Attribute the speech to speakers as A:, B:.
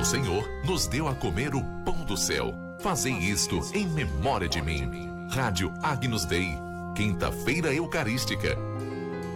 A: O Senhor nos deu a comer o pão do céu. Fazei isto em memória de mim. Rádio Agnus Dei, quinta-feira eucarística,